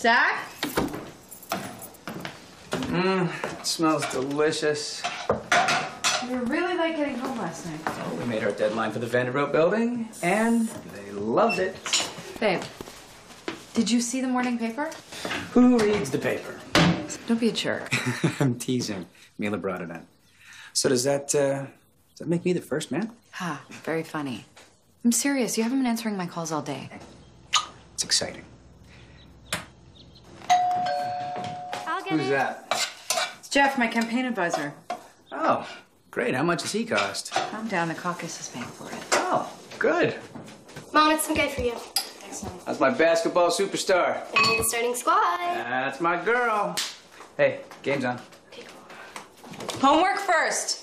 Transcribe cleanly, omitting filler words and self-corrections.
Zach? It smells delicious. You were really late getting home last night. Oh, we made our deadline for the Vanderbilt building, and they loved it. Babe, did you see the morning paper? Who reads the paper? Don't be a jerk. I'm teasing. Mila brought it in. So does that make me the first man? Ha, very funny. I'm serious. You haven't been answering my calls all day. It's exciting. I'll get Who's that? It's Jeff, my campaign advisor. Oh, great. How much does he cost? Calm down. The caucus is paying for it. Oh, good. Mom, it's some guy for you. Excellent. That's my basketball superstar. I need the starting squad. That's my girl. Hey, game's on. Homework first.